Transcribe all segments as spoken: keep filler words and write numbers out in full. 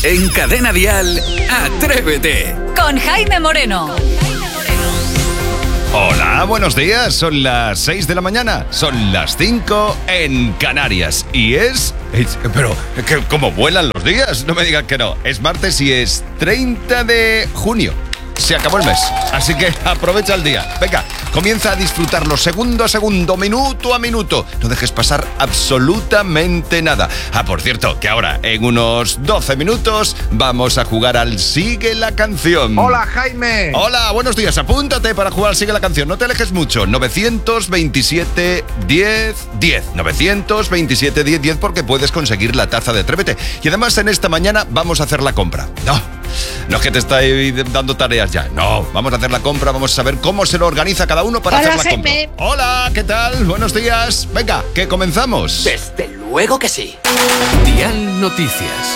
En Cadena Dial, Atrévete. Con Jaime Moreno. Hola, buenos días. Son las seis de la mañana. Son las cinco en Canarias. Y es... es pero, que, ¿cómo vuelan los días? No me digan que no. Es martes y es treinta de junio. Se acabó el mes, así que aprovecha el día. Venga, comienza a disfrutarlo segundo a segundo, minuto a minuto. No dejes pasar absolutamente nada. Ah, por cierto, que ahora, en unos doce minutos, vamos a jugar al Sigue la Canción. Hola, Jaime. Hola, buenos días. Apúntate para jugar al Sigue la Canción. No te alejes mucho. novecientos veintisiete diez diez. novecientos veintisiete diez diez porque puedes conseguir la taza de Atrévete. Y además, en esta mañana vamos a hacer la compra. No. No es que te estoy dando tareas ya. No, vamos a hacer la compra, vamos a saber cómo se lo organiza cada uno para Hola, hacer la Jaime. compra. Hola, ¿qué tal? Buenos días. Venga, que comenzamos. Desde luego que sí. Dial Noticias.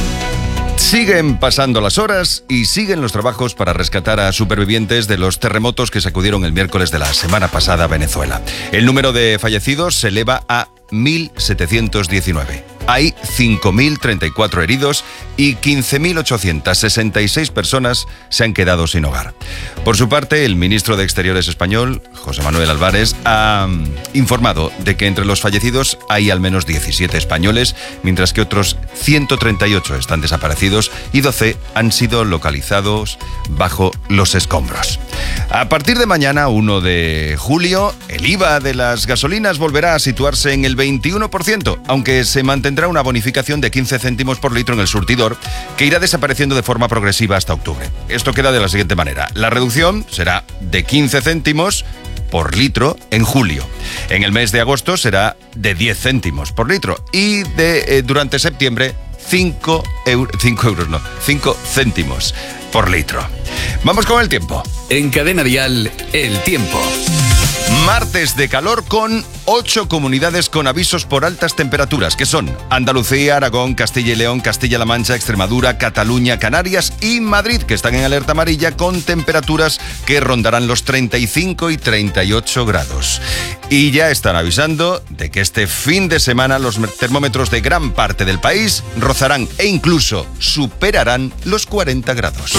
Siguen pasando las horas y siguen los trabajos para rescatar a supervivientes de los terremotos que sacudieron el miércoles de la semana pasada a Venezuela. El número de fallecidos se eleva a mil setecientos diecinueve. Hay cinco mil treinta y cuatro heridos y quince mil ochocientos sesenta y seis personas se han quedado sin hogar. Por su parte, el ministro de Exteriores español, José Manuel Álvarez, ha informado de que entre los fallecidos hay al menos diecisiete españoles, mientras que otros ciento treinta y ocho están desaparecidos y doce han sido localizados bajo los escombros. A partir de mañana, primero de julio, el I V A de las gasolinas volverá a situarse en el veintiuno por ciento, aunque se mantendrá una bonificación de quince céntimos por litro en el surtidor, que irá desapareciendo de forma progresiva hasta octubre. Esto queda de la siguiente manera. La reducción será de quince céntimos por litro en julio. En el mes de agosto será de diez céntimos por litro y de eh, durante septiembre cinco euros, cinco euros no, cinco céntimos por litro. Vamos con el tiempo. En Cadena Dial, el tiempo. Martes de calor con ocho comunidades con avisos por altas temperaturas, que son Andalucía, Aragón, Castilla y León, Castilla-La Mancha, Extremadura, Cataluña, Canarias y Madrid, que están en alerta amarilla con temperaturas que rondarán los treinta y cinco y treinta y ocho grados. Y ya están avisando de que este fin de semana los termómetros de gran parte del país rozarán e incluso superarán los cuarenta grados.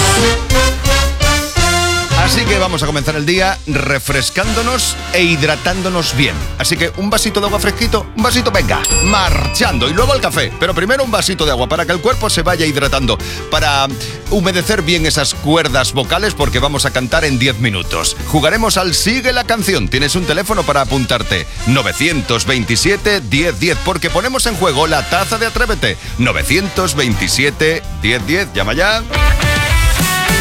Así que vamos a comenzar el día refrescándonos e hidratándonos bien. Así que un vasito de agua fresquito, un vasito, venga, marchando. Y luego el café, pero primero un vasito de agua para que el cuerpo se vaya hidratando, para humedecer bien esas cuerdas vocales porque vamos a cantar en diez minutos. Jugaremos al Sigue la Canción. Tienes un teléfono para apuntarte, novecientos veintisiete diez diez, porque ponemos en juego la taza de Atrévete. novecientos veintisiete diez diez, llama ya.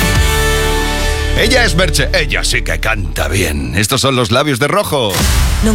Ella es Merche, ella sí que canta bien. Estos son Los Labios de Rojo.